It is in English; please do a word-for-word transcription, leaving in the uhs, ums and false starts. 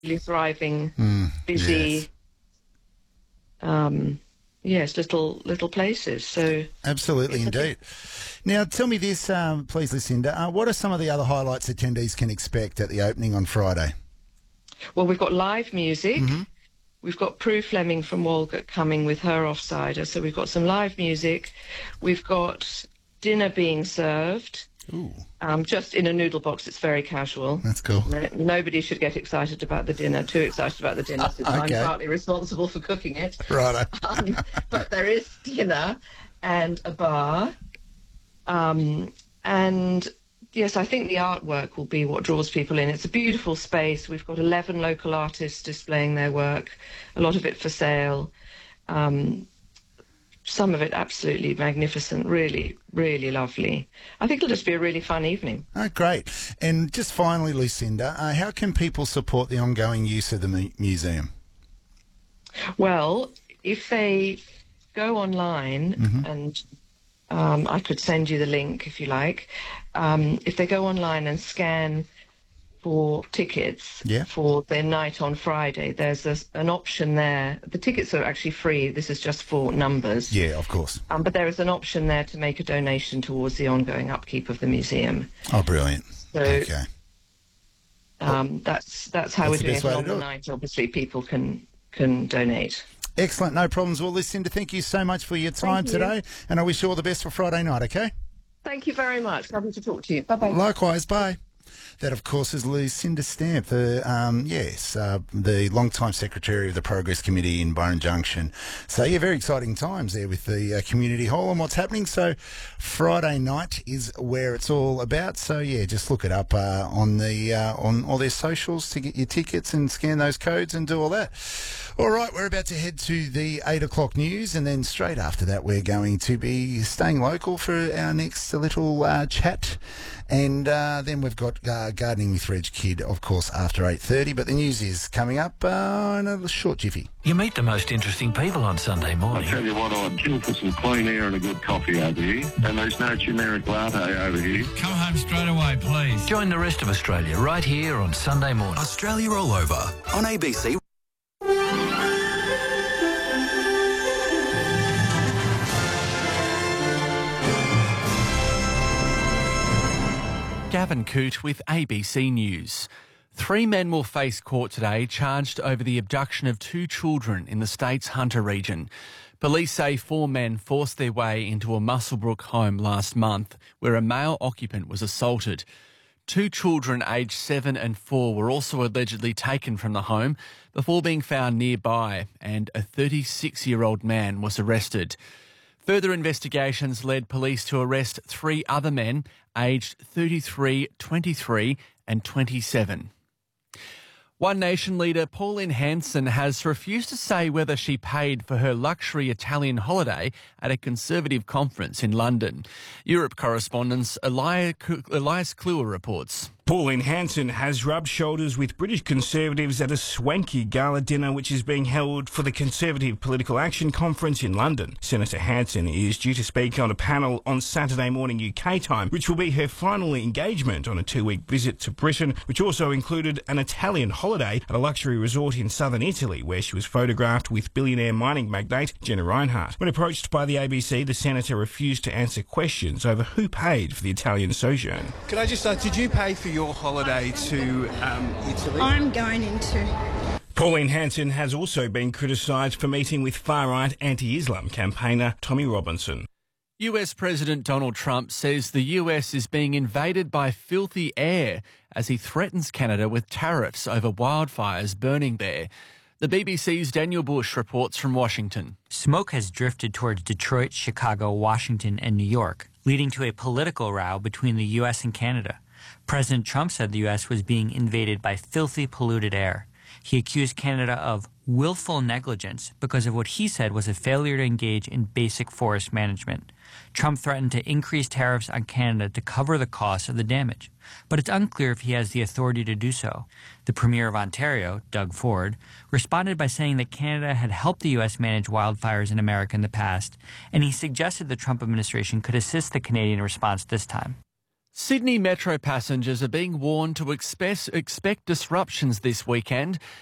really thriving, Mm, busy, yes. um, yes, little little places. So Absolutely, indeed. Now, tell me this, um, please, Lucinda. Uh, what are some of the other highlights attendees can expect at the opening on Friday? Well, we've got live music. Mm-hmm. We've got Prue Fleming from Walgett coming with her Offsider. So we've got some live music. We've got dinner being served. Ooh, Um, just in a noodle box. It's very casual. that's cool. No- Nobody should get excited about the dinner, too excited about the dinner, since Okay. I'm partly responsible for cooking it. Righto. Um, but there is dinner and a bar. Um, and yes, I think the artwork will be what draws people in. It's a beautiful space. We've got eleven local artists displaying their work, a lot of it for sale. Um, some of it absolutely magnificent, really, really lovely. I think it'll just be a really fun evening. Oh, great. And just finally, Lucinda, uh, how can people support the ongoing use of the mu- museum? Well, if they go online, Mm-hmm. and um, I could send you the link if you like. Um, if they go online and scan for tickets Yeah. for their night on Friday, there's a, an option there. The tickets are actually free. This is just for numbers. Yeah, of course. Um, but there is an option there to make a donation towards the ongoing upkeep of the museum. Oh, brilliant. So Okay. um, that's that's how That's we're the doing best it way to on do the it. night. Obviously, people can can donate. Excellent. No problems. Well, Lucinda, thank you so much for your time you. today, and I wish you all the best for Friday night, okay? Thank you very much. Lovely to talk to you. Bye-bye. Likewise, bye. That, of course, is Lucinda Stamp, the, um, yes, uh, the long-time secretary of the Progress Committee in Byron Junction. So, yeah, very exciting times there with the uh, community hall and what's happening. So, Friday night is where it's all about. So, yeah, just look it up uh, on the uh, on all their socials to get your tickets and scan those codes and do all that. All right, we're about to head to the eight o'clock news, and then straight after that, we're going to be staying local for our next little uh, chat. And uh, then we've got uh, Gardening with Reg Kidd, of course, after eight thirty. But the news is coming up uh, in a short jiffy. You meet the most interesting people on Sunday I morning. tell you what, I'd kill for some clean air and a good coffee over here. And there's no generic latte over here. Come home straight away, please. Join the rest of Australia right here on Sunday morning. Australia All Over on A B C. Gavin Coote with A B C News. Three men will face court today charged over the abduction of two children in the state's Hunter region. Police say four men forced their way into a Muswellbrook home last month where a male occupant was assaulted. Two children aged seven and four were also allegedly taken from the home before being found nearby, and a thirty-six-year-old man was arrested. Further investigations led police to arrest three other men aged thirty-three, twenty-three and twenty-seven. One Nation leader Pauline Hanson has refused to say whether she paid for her luxury Italian holiday at a Conservative conference in London. Europe correspondent Elias Kluwer reports. Pauline Hanson has rubbed shoulders with British Conservatives at a swanky gala dinner which is being held for the Conservative Political Action Conference in London. Senator Hanson is due to speak on a panel on Saturday morning U K time, which will be her final engagement on a two-week visit to Britain, which also included an Italian holiday at a luxury resort in southern Italy, where she was photographed with billionaire mining magnate Jenna Reinhardt. When approached by the A B C, the senator refused to answer questions over who paid for the Italian sojourn. Can I just ask, did you pay for your holiday to um, Italy? I'm going into... Pauline Hanson has also been criticised for meeting with far-right anti-Islam campaigner Tommy Robinson. U S President Donald Trump says the U S is being invaded by filthy air as he threatens Canada with tariffs over wildfires burning there. The B B C's Daniel Bush reports from Washington. Smoke has drifted towards Detroit, Chicago, Washington and New York, leading to a political row between the U S and Canada. President Trump said the U S was being invaded by filthy, polluted air. He accused Canada of willful negligence because of what he said was a failure to engage in basic forest management. Trump threatened to increase tariffs on Canada to cover the cost of the damage, but it's unclear if he has the authority to do so. The Premier of Ontario, Doug Ford, responded by saying that Canada had helped the U S manage wildfires in America in the past, and he suggested the Trump administration could assist the Canadian response this time. Sydney Metro passengers are being warned to expect, expect disruptions this weekend